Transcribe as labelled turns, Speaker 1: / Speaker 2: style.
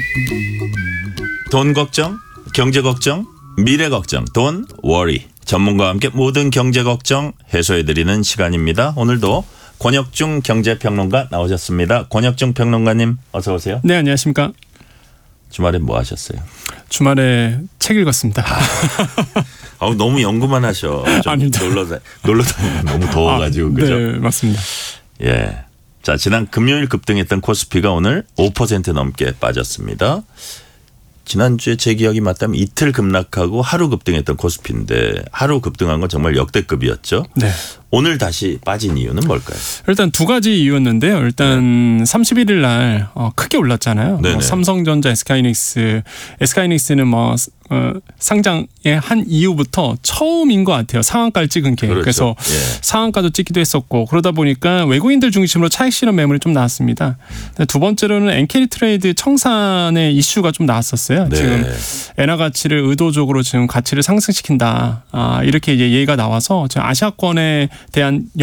Speaker 1: 돈 걱정, 경제 걱정, 미래 걱정, 돈 워리. 전문가와 함께 모든 경제 걱정 해소해드리는 시간입니다. 오늘도 권혁중 경제평론가 나오셨습니다. 권혁중 평론가님 어서 오세요.
Speaker 2: 네, 안녕하십니까.
Speaker 1: 주말에 뭐 하셨어요?
Speaker 2: 주말에 책 읽었습니다.
Speaker 1: 너무 연구만 하셔.
Speaker 2: 아닙니다.
Speaker 1: 놀러 다니면 너무 더워가지고 그죠?
Speaker 2: 네, 맞습니다.
Speaker 1: 예. 자, 지난 금요일 급등했던 코스피가 오늘 5% 넘게 빠졌습니다. 지난주에 제 기억이 맞다면 이틀 급락하고 하루 급등했던 코스피인데 하루 급등한 건 정말 역대급이었죠.
Speaker 2: 네.
Speaker 1: 오늘 다시 빠진 이유는 뭘까요?
Speaker 2: 일단 두 가지 이유였는데요. 일단 31일 날 크게 올랐잖아요. 삼성전자, SK하이닉스는 상장에 한 이후부터 처음인 것 같아요. 상한가를 찍은 게.
Speaker 1: 그렇죠.
Speaker 2: 그래서
Speaker 1: 예.
Speaker 2: 상한가도 찍기도 했었고 그러다 보니까 외국인들 중심으로 차익 실현 매물이 좀 나왔습니다. 두 번째로는 엔캐리 트레이드 청산의 이슈가 좀 나왔었어요.
Speaker 1: 네.
Speaker 2: 지금 엔화 가치를 의도적으로 지금 가치를 상승시킨다. 이렇게 이제 얘기가 나와서 지금 아시아권에 대한